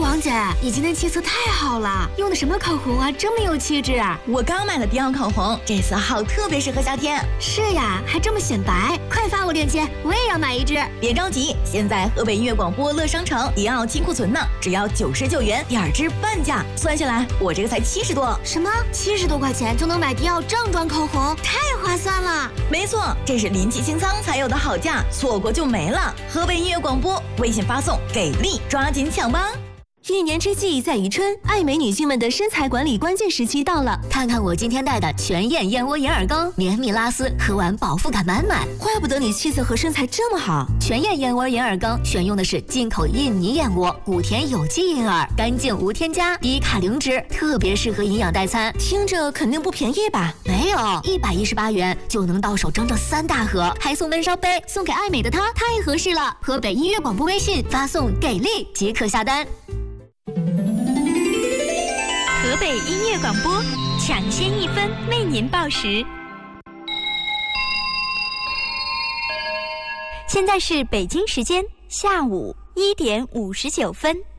王姐，你今天气色太好了，用的什么口红啊，这么有气质啊！ 我刚买了迪奥口红，这色号特别适合夏天。 是呀，还这么显白，快发我链接，我也要买一支。 别着急，现在河北音乐广播乐商城迪奥清库存呢，只要99元，2支半价，算下来我这个才70多。 什么？70多块钱就能买迪奥正装口红，太划算了！ 没错，这是临期清仓才有的好价，错过就没了。河北音乐广播，微信发送给力，抓紧抢吧！ 一年之计在于春，爱美女性们的身材管理关键时期到了。 看看我今天带的全燕燕窝眼耳膏，绵密拉丝，喝完饱腹感满满。 怪不得你气色和身材这么好。 全燕燕窝眼耳膏选用的是进口印尼燕窝，谷田有机银耳，干净无添加，低卡零脂，特别适合营养代餐。 听着肯定不便宜吧？ 没有，118元就能到手整整3大盒，还送闷烧杯，送给爱美的她太合适了。河北音乐广播微信发送给力即可下单。 河北音乐广播，抢先1分为您报时。现在是北京时间下午1点59分。